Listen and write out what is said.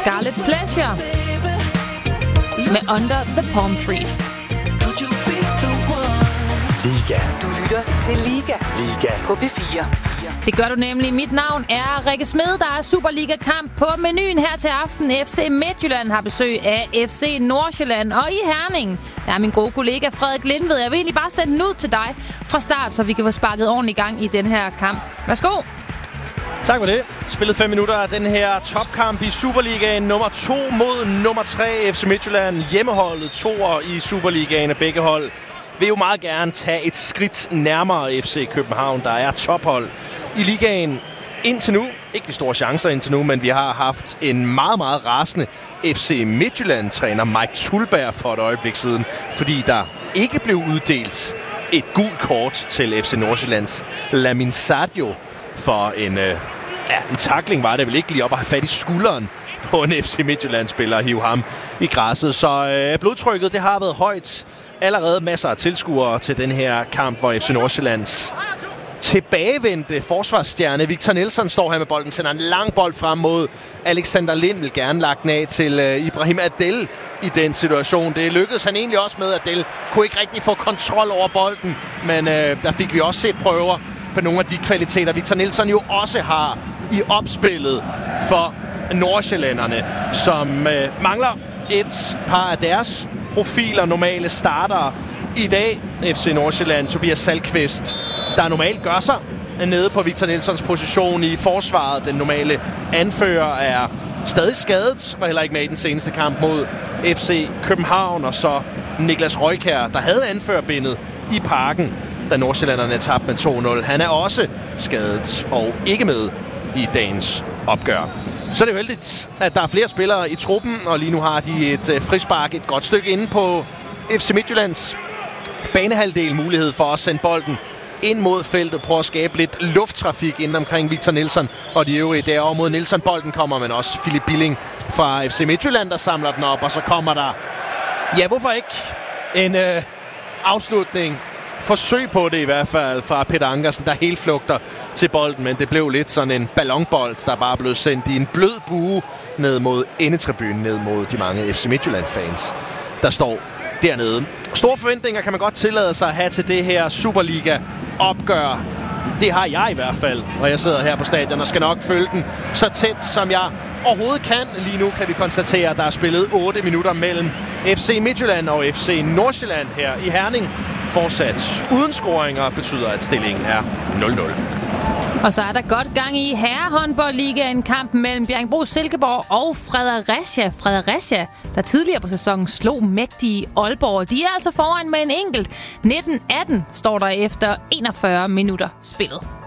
Scarlet Pleasure med Under the Palm Trees. Liga. Du lytter til Liga. Liga På P4. Det gør du nemlig. Mit navn er Rikke Smed. Der er Superliga-kamp på menuen her til aften. FC Midtjylland har besøg af FC Nordsjælland. Og i Herning, der er min gode kollega Frederik Lindved. Jeg vil egentlig bare sende den ud til dig fra start, så vi kan få sparket ordentligt i gang i den her kamp. Værsgo. Tak for det. Spillet 5 minutter af den her topkamp i Superligaen. Nummer 2 mod nummer 3 FC Midtjylland. Hjemmeholdet 2'er i Superligaen af begge hold vil jo meget gerne tage et skridt nærmere FC København, der er tophold i ligaen indtil nu. Ikke de store chancer indtil nu, men vi har haft en meget, meget rasende FC Midtjylland-træner Mike Tulberg for et øjeblik siden, fordi der ikke blev uddelt et gult kort til FC Nordsjællands Lamin Sadio for en tackling var det vel ikke lige op at have fat i skulderen på en FC Midtjylland-spiller og hive ham i græsset. Så blodtrykket, det har været højt. Allerede masser af tilskuere til den her kamp, hvor FC Nordsjællands tilbagevendte forsvarsstjerne Victor Nelsson står her med bolden, sender en lang bold frem mod Alexander Lind, vil gerne lagt den af til Ibrahim Adel i den situation. Det lykkedes han egentlig også med. Adel kunne ikke rigtig få kontrol over bolden, men der fik vi også set prøver på nogle af de kvaliteter, Victor Nelsson jo også har i opspillet for nordsjællænderne, som mangler et par af deres profiler, normale startere i dag. FC Nordsjælland, Tobias Salkvist, der normalt gør sig nede på Victor Nelsons position i forsvaret. Den normale anfører er stadig skadet, var heller ikke med i den seneste kamp mod FC København. Og så Niklas Røykjær, der havde anførerbindet i Parken, da nordsjællanderne tabte med 2-0. Han er også skadet og ikke med i dagens opgør. Så er det jo heldigt, at der er flere spillere i truppen, og lige nu har de et frispark et godt stykke inde på FC Midtjyllands banehalvdel. Mulighed for at sende bolden ind mod feltet, prøve at skabe lidt lufttrafik inden omkring Victor Nelsson og de øvrige derovre mod Nelsson. Bolden kommer, men også Philip Billing fra FC Midtjylland, der samler den op, og så kommer der, ja, hvorfor ikke, en afslutning. Forsøg på det i hvert fald fra Peter Ankersen, der helt flugter til bolden, men det blev lidt sådan en ballonbold, der bare blev sendt i en blød bue ned mod endetribunen, ned mod de mange FC Midtjylland-fans, der står dernede. Store forventninger kan man godt tillade sig at have til det her Superliga-opgør. Det har jeg i hvert fald, og jeg sidder her på stadion og skal nok følge den så tæt, som jeg overhovedet kan. Lige nu kan vi konstatere, at der er spillet 8 minutter mellem FC Midtjylland og FC Nordsjælland her i Herning. Fortsat uden scoringer betyder, at stillingen er 0-0. Og så er der godt gang i herrehåndboldligaen, kampen mellem Bjerringbro Silkeborg og Fredericia, der tidligere på sæsonen slog mægtige Aalborg. De er altså foran med en enkelt. 19-18 står der efter 41 minutter spillet.